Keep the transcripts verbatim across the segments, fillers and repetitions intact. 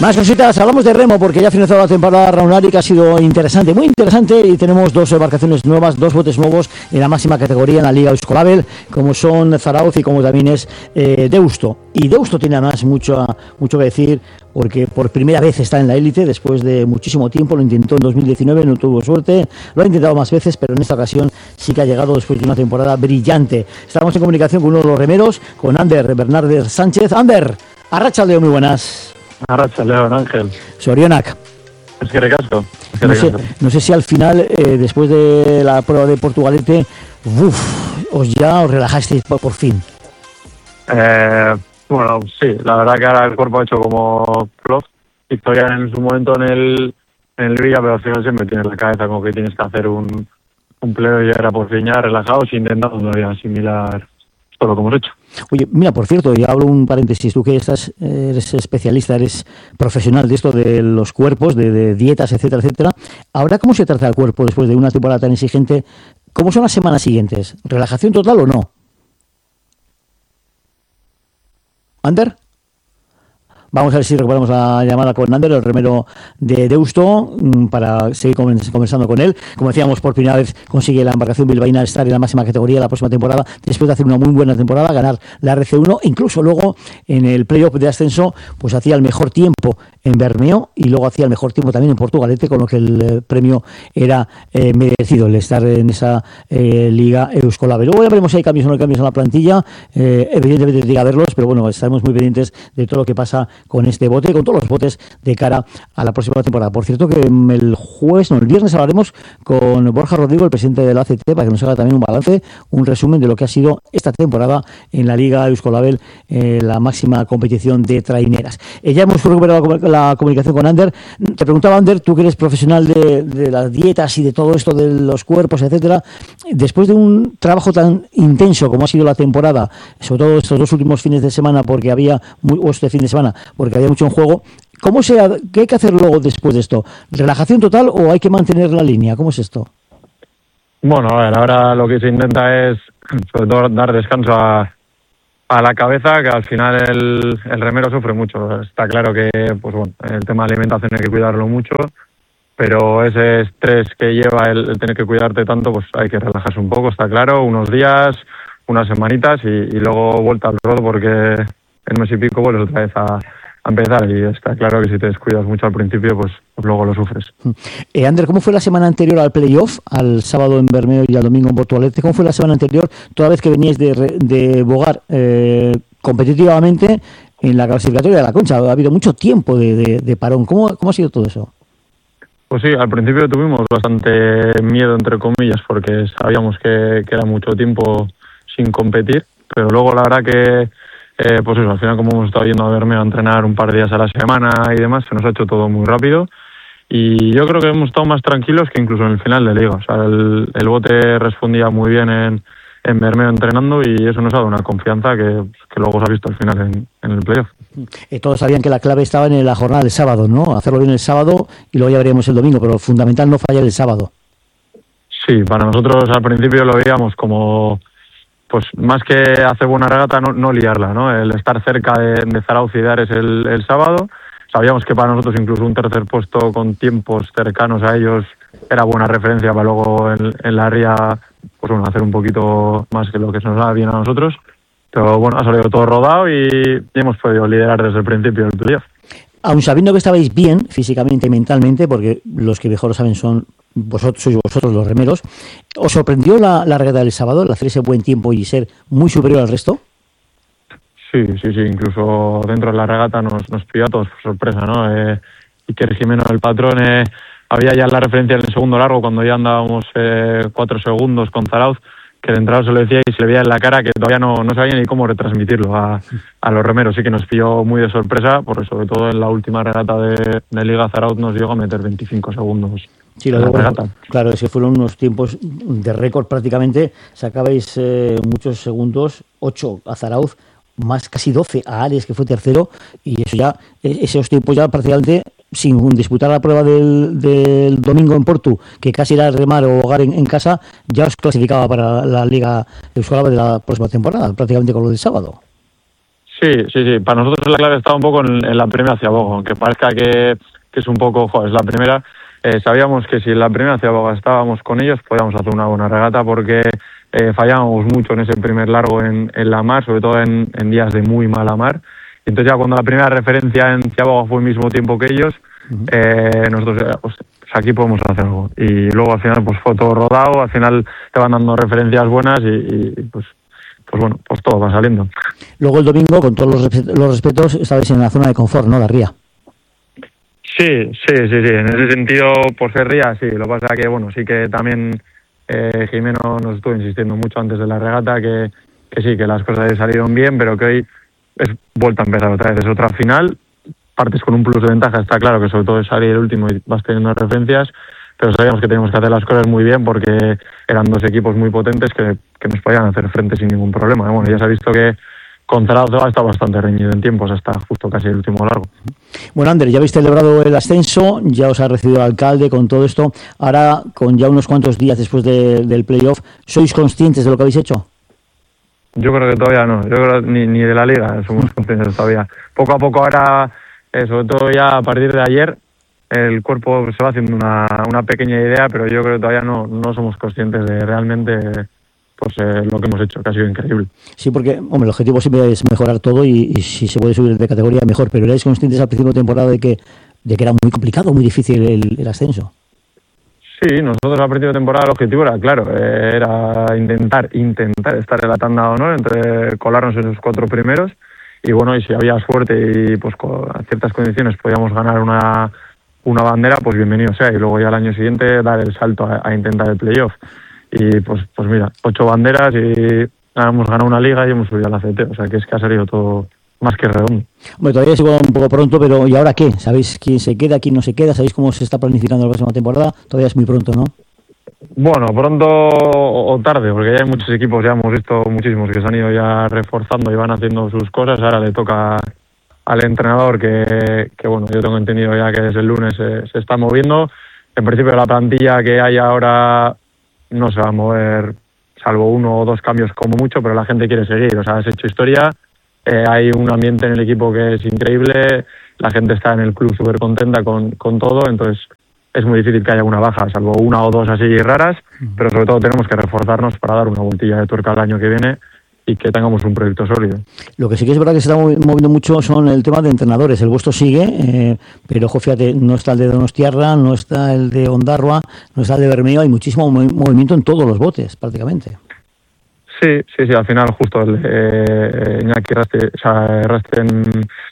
Más cositas, hablamos de remo porque ya ha finalizado la temporada Raunari, que ha sido interesante, muy interesante, y tenemos dos embarcaciones nuevas, dos botes nuevos en la máxima categoría en la Liga Euskolabel, como son Zarauz y como también es eh, Deusto. Y Deusto tiene además mucho, mucho que decir porque por primera vez está en la élite después de muchísimo tiempo. Lo intentó en dos mil diecinueve, no tuvo suerte, lo ha intentado más veces, pero en esta ocasión sí que ha llegado después de una temporada brillante. Estamos en comunicación con uno de los remeros, con Ander Bernardes Sánchez. Ander, arratsalde, muy buenas. Arratsalde, Ángel. Sorionak. Es que recasco. No sé, no sé si al final, eh, después de la prueba de Portugalete, uf, os ya os relajasteis por, por fin. Eh, bueno, sí, la verdad que ahora el cuerpo ha hecho como plop. Victoria en su momento en el en el Villa, pero al final siempre tienes la cabeza como que tienes que hacer un, un pleno y era por fin ya relajados, intentando todavía asimilar todo lo que hemos hecho. Oye, mira, por cierto, ya hablo un paréntesis, tú que estás, eres especialista, eres profesional de esto de los cuerpos, de, de dietas, etcétera, etcétera. Ahora, ¿cómo se trata el cuerpo después de una temporada tan exigente? ¿Cómo son las semanas siguientes? ¿Relajación total o no? ¿Ander? Vamos a ver si recuperamos la llamada con Ander, el remero de Deusto, para seguir conversando con él. Como decíamos, por primera vez consigue la embarcación bilbaína estar en la máxima categoría la próxima temporada, después de hacer una muy buena temporada, ganar la R C uno, incluso luego en el playoff de ascenso, pues hacía el mejor tiempo en Bermeo y luego hacía el mejor tiempo también en Portugalete, con lo que el eh, premio era eh, merecido, el estar en esa eh, Liga Euskolabel. Luego ya veremos si hay cambios o no hay cambios en la plantilla, eh, evidentemente tendría que verlos, pero bueno, estaremos muy pendientes de todo lo que pasa con este bote, con todos los botes de cara a la próxima temporada. Por cierto que el jueves, no, el viernes hablaremos con Borja Rodrigo, el presidente del A C T, para que nos haga también un balance, un resumen de lo que ha sido esta temporada en la Liga Euskolabel, eh, la máxima competición de traineras. Eh, ya hemos recuperado la comunicación con Ander. Te preguntaba, Ander, tú que eres profesional de, de las dietas y de todo esto de los cuerpos, etcétera, después de un trabajo tan intenso como ha sido la temporada, sobre todo estos dos últimos fines de semana, porque había, muy, o este fin de semana, porque había mucho en juego, ¿cómo se, ¿qué hay que hacer luego después de esto? ¿Relajación total o hay que mantener la línea? ¿Cómo es esto? Bueno, a ver, ahora lo que se intenta es sobre todo dar descanso a, a la cabeza, que al final el, el remero sufre mucho. Está claro que pues bueno, el tema de alimentación hay que cuidarlo mucho, pero ese estrés que lleva el, el tener que cuidarte tanto, pues hay que relajarse un poco, está claro, unos días, unas semanitas y, y luego vuelta al rodo, porque en mes y pico vuelves otra vez a, a empezar, y está claro que si te descuidas mucho al principio, pues, pues luego lo sufres. Eh, Ander, ¿cómo fue la semana anterior al playoff, al sábado en Bermeo y al domingo en Portugalete? ¿Cómo fue la semana anterior, toda vez que veníais de, de bogar eh, competitivamente en la clasificatoria de la Concha? Ha habido mucho tiempo de, de, de parón. ¿Cómo, ¿Cómo ha sido todo eso? Pues sí, al principio tuvimos bastante miedo, entre comillas, porque sabíamos que, que era mucho tiempo sin competir, pero luego la verdad que Eh, pues eso, al final como hemos estado yendo a Bermeo a entrenar un par de días a la semana y demás, se nos ha hecho todo muy rápido y yo creo que hemos estado más tranquilos que incluso en el final de liga. O sea, el, el bote respondía muy bien en, en Bermeo entrenando y eso nos ha dado una confianza que, que luego se ha visto al final en, en el playoff. Eh, todos sabían que la clave estaba en la jornada del sábado, ¿no? Hacerlo bien el sábado y luego ya veríamos el domingo, pero fundamental no fallar el sábado. Sí, para nosotros al principio lo veíamos como, pues más que hacer buena regata, no, no liarla, ¿no? El estar cerca de, de Zarauz y Dares el, el sábado. Sabíamos que para nosotros incluso un tercer puesto con tiempos cercanos a ellos era buena referencia para luego en, en la ría, pues bueno, hacer un poquito más que lo que se nos da bien a nosotros. Pero bueno, ha salido todo rodado y, y hemos podido liderar desde el principio del playoff. Aun sabiendo que estabais bien físicamente y mentalmente, porque los que mejor lo saben son vosotros, sois vosotros los remeros, ¿os sorprendió la, la regata del sábado, el hacer ese buen tiempo y ser muy superior al resto? Sí, sí, sí, incluso dentro de la regata nos, nos pilló a todos por sorpresa, ¿no? Eh, Iker Jimeno, el patrón, eh, había ya la referencia en el segundo largo cuando ya andábamos eh, cuatro segundos con Zarauz, que de entrada se lo decía y se le veía en la cara que todavía no, no sabía ni cómo retransmitirlo a, a los remeros. Sí que nos pilló muy de sorpresa, porque sobre todo en la última regata de, de Liga Zarauz nos llegó a meter veinticinco segundos. Sí, lo digo, claro, es que fueron unos tiempos de récord prácticamente. Sacabais eh, muchos segundos, ocho a Zarauz, más casi doce a Ares, que fue tercero, y eso ya, esos tiempos ya prácticamente, sin disputar la prueba del, del domingo en Portu, que casi era remar o hogar en, en casa, ya os clasificaba para la Liga Euskolabel de la próxima temporada, prácticamente con lo del sábado. Sí, sí, sí. Para nosotros la clave está un poco en, en la primera Ciaboga, aunque parezca que, que es un poco, joder, es la primera. Eh, sabíamos que si en la primera Ciaboga estábamos con ellos, podíamos hacer una buena regata porque eh, fallábamos mucho en ese primer largo en, en la mar, sobre todo en, en días de muy mala mar. Y entonces ya cuando la primera referencia en Ciaboga fue el mismo tiempo que ellos, uh-huh. eh, nosotros, eh, pues, aquí podemos hacer algo. Y luego al final pues fue todo rodado, al final te van dando referencias buenas y, y pues, pues bueno, pues todo va saliendo. Luego el domingo, con todos los, resp- los respetos, estabais en la zona de confort, ¿no? La ría. Sí, sí, sí, sí. En ese sentido, por ser ría, sí. Lo que pasa es que, bueno, sí que también eh, Jimeno nos estuvo insistiendo mucho antes de la regata que, que sí, que las cosas salieron bien, pero que hoy es vuelta a empezar otra vez. Es otra final. Partes con un plus de ventaja, está claro que sobre todo es salir el último y vas teniendo referencias, pero sabíamos que teníamos que hacer las cosas muy bien porque eran dos equipos muy potentes que, que nos podían hacer frente sin ningún problema. Bueno, ya se ha visto que con Zaragoza ha estado bastante reñido en tiempos hasta justo casi el último largo. Bueno, Ander, ya habéis celebrado el ascenso, ya os ha recibido el alcalde con todo esto. Ahora, con ya unos cuantos días después de, del playoff, ¿sois conscientes de lo que habéis hecho? Yo creo que todavía no, yo creo que ni, ni de la liga somos conscientes todavía. Poco a poco ahora, eh, sobre todo ya a partir de ayer, el cuerpo se va haciendo una, una pequeña idea, pero yo creo que todavía no, no somos conscientes de realmente pues eh, lo que hemos hecho, que ha sido increíble. Sí, porque hombre, el objetivo siempre es mejorar todo y, y si se puede subir de categoría mejor, pero ¿erais conscientes al principio de temporada de que, de que era muy complicado, muy difícil el, el ascenso? Sí, nosotros al principio de temporada el objetivo era claro, eh, era intentar, intentar estar en la tanda de honor, entre colarnos en los cuatro primeros y bueno, y si había suerte y pues con ciertas condiciones podíamos ganar una, una bandera, pues bienvenido sea, y luego ya el año siguiente dar el salto a, a intentar el playoff. Y pues pues mira, ocho banderas y hemos ganado una liga y hemos subido al A C T, o sea que es que ha salido todo más que redondo. Bueno, todavía es igual un poco pronto, pero ¿y ahora qué? ¿Sabéis quién se queda, quién no se queda? ¿Sabéis cómo se está planificando la próxima temporada? Todavía es muy pronto, ¿no? Bueno, pronto o tarde, porque ya hay muchos equipos, ya hemos visto muchísimos que se han ido ya reforzando y van haciendo sus cosas. Ahora le toca al entrenador que, que bueno, yo tengo entendido ya que desde el lunes se, se está moviendo. En principio la plantilla que hay ahora no se va a mover, salvo uno o dos cambios como mucho, pero la gente quiere seguir. O sea, has hecho historia, eh, hay un ambiente en el equipo que es increíble, la gente está en el club súper contenta con, con todo, entonces es muy difícil que haya una baja, salvo una o dos así raras, pero sobre todo tenemos que reforzarnos para dar una vueltilla de tuerca el año que viene y que tengamos un proyecto sólido. Lo que sí que es verdad que se está moviendo mucho son el tema de entrenadores. El vuestro sigue, eh, pero ojo, fíjate, no está el de Donostiarra, no está el de Ondarroa, no está el de Bermeo, hay muchísimo movimiento en todos los botes, prácticamente. Sí, sí, sí, al final justo el eh, Iñaki Raste, o sea, Raste en,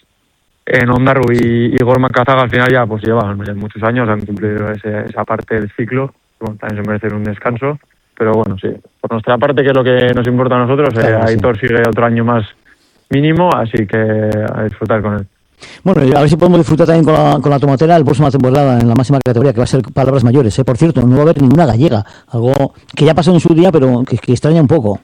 en Ondarroa y, y Gorma Cazaga al final ya pues llevan muchos años, han cumplido ese, esa parte del ciclo, bueno, también se merecen un descanso. Pero bueno, sí, por nuestra parte, que es lo que nos importa a nosotros, claro, eh, Aitor sí. Sigue otro año más mínimo, así que a disfrutar con él. Bueno, a ver si podemos disfrutar también con la, con la tomatera la próxima temporada en la máxima categoría, que va a ser palabras mayores. ¿eh? Por cierto, no va a haber ninguna gallega, algo que ya pasó en su día, pero que, que extraña un poco.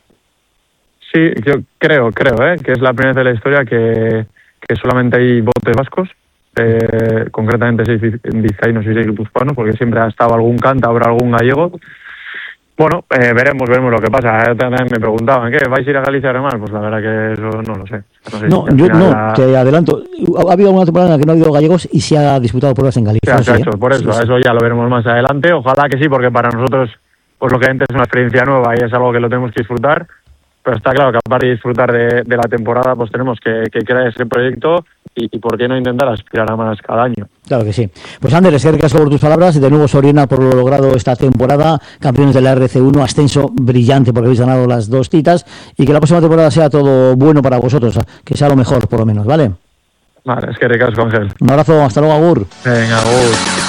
Sí, yo creo, creo, ¿eh? que es la primera vez de la historia que, que solamente hay botes vascos, eh, concretamente seis vizcaínos y seis guipuzcoanos, porque siempre ha estado algún cántabro, algún gallego. Bueno, eh, veremos, veremos lo que pasa. También me preguntaban, ¿qué? ¿Vais a ir a Galicia a remar? Pues la verdad que eso no lo sé. No, sé no si yo no, la... te adelanto. Ha habido una temporada en la que no ha habido gallegos y se ha disputado pruebas en Galicia. Sí, sí, exacto, ¿eh? por eso, sí, eso sí. ya lo veremos más adelante. Ojalá que sí, porque para nosotros, pues lógicamente es una experiencia nueva y es algo que lo tenemos que disfrutar. Pero está claro que aparte de disfrutar de, de la temporada, pues tenemos que, que crear ese proyecto y, y por qué no intentar aspirar a más cada año. Claro que sí. Pues Ander, es que gracias por tus palabras y de nuevo Soriena por lo logrado esta temporada, campeones de la R C uno, ascenso brillante porque habéis ganado las dos citas y que la próxima temporada sea todo bueno para vosotros, que sea lo mejor por lo menos, ¿vale? Vale, es que recasco, Ángel. Un abrazo, hasta luego, agur. Venga, agur.